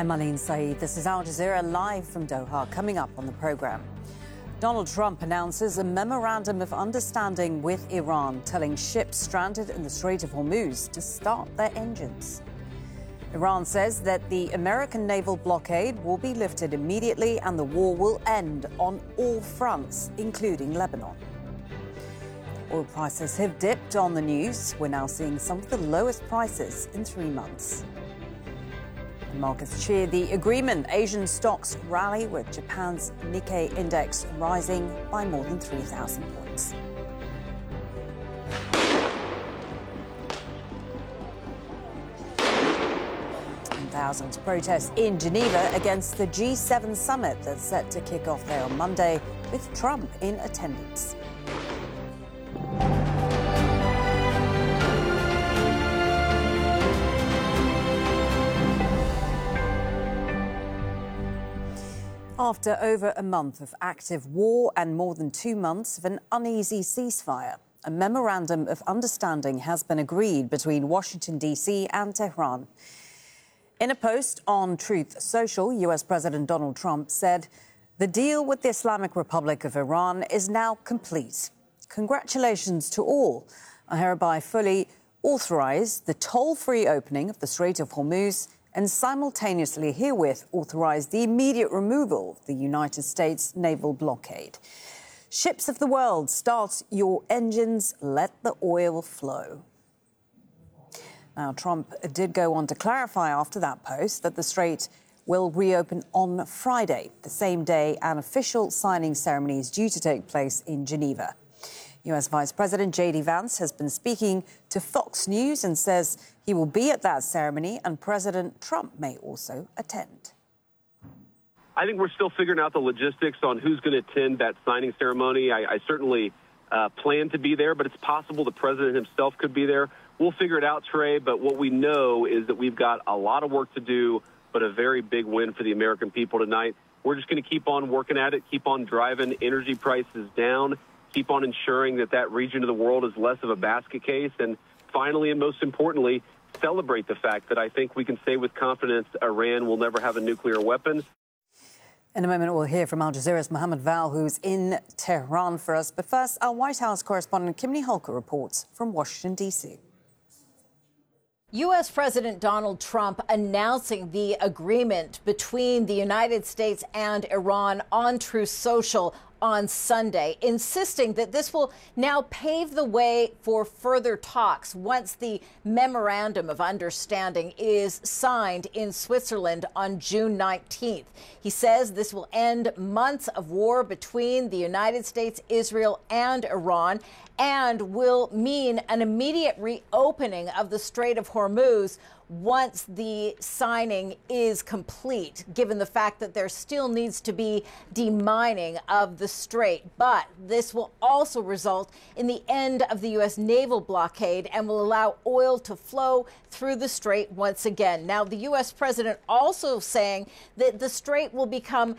I'm Marlene Saeed. This is Al Jazeera live from Doha. Coming up on the program, Donald Trump announces a memorandum of understanding with Iran, telling ships stranded in the Strait of Hormuz to start their engines. Iran says that the American naval blockade will be lifted immediately and the war will end on all fronts, including Lebanon. Oil prices have dipped on the news. We're now seeing some of the lowest prices in 3 months. Markets cheer the agreement. Asian stocks rally with Japan's Nikkei index rising by more than 3,000 points. Thousands protest in Geneva against the G7 summit that's set to kick off there on Monday, with Trump in attendance. After over a month of active war and more than 2 months of an uneasy ceasefire, a memorandum of understanding has been agreed between Washington, D.C. and Tehran. In a post on Truth Social, U.S. President Donald Trump said, "The deal with the Islamic Republic of Iran is now complete. Congratulations to all. I hereby fully authorize the toll-free opening of the Strait of Hormuz and simultaneously herewith authorize the immediate removal of the United States naval blockade. Ships of the world, start your engines, let the oil flow." Now, Trump did go on to clarify after that post that the strait will reopen on Friday, the same day an official signing ceremony is due to take place in Geneva. U.S. Vice President J.D. Vance has been speaking to Fox News and says he will be at that ceremony and President Trump may also attend. I think we're still figuring out the logistics on who's going to attend that signing ceremony. I certainly plan to be there, but it's possible the president himself could be there. We'll figure it out, Trey, but what we know is that we've got a lot of work to do, but a very big win for the American people tonight. We're just going to keep on working at it, keep on driving energy prices down, keep on ensuring that that region of the world is less of a basket case, and finally, and most importantly, celebrate the fact that I think we can say with confidence Iran will never have a nuclear weapon. In a moment, we'll hear from Al Jazeera's Mohammed Val, who's in Tehran for us. But first, our White House correspondent Kimberly Holker reports from Washington, D.C. U.S. President Donald Trump announcing the agreement between the United States and Iran on Truth Social on Sunday, insisting that this will now pave the way for further talks once the memorandum of understanding is signed in Switzerland on June 19th. He says this will end months of war between the United States, Israel, and Iran, and will mean an immediate reopening of the Strait of Hormuz once the signing is complete, given the fact that there still needs to be demining of the strait. But this will also result in the end of the U.S. naval blockade and will allow oil to flow through the strait once again. Now, the U.S. president also saying that the strait will become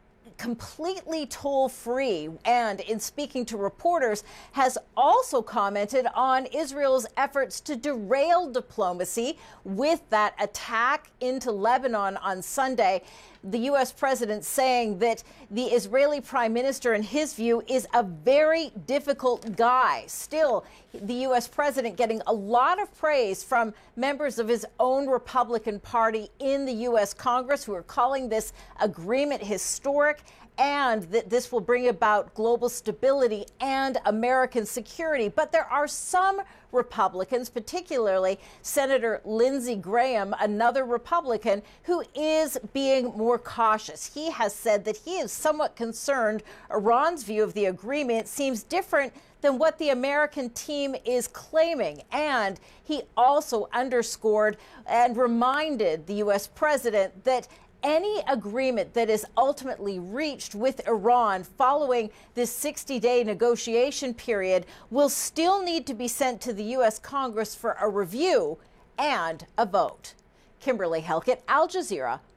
completely toll-free, and in speaking to reporters has also commented on Israel's efforts to derail diplomacy with that attack into Lebanon on Sunday. The U.S. president saying that the Israeli prime minister, in his view, is a very difficult guy. Still, the U.S. president getting a lot of praise from members of his own Republican Party in the U.S. Congress, who are calling this agreement historic, and that this will bring about global stability and American security. But there are some Republicans, particularly Senator Lindsey Graham, another Republican, who is being more cautious. He has said that he is somewhat concerned Iran's view of the agreement seems different than what the American team is claiming. And he also underscored and reminded the U.S. president that any agreement that is ultimately reached with Iran following this 60-day negotiation period will still need to be sent to the U.S. Congress for a review and a vote. Kimberly Helkett, Al Jazeera,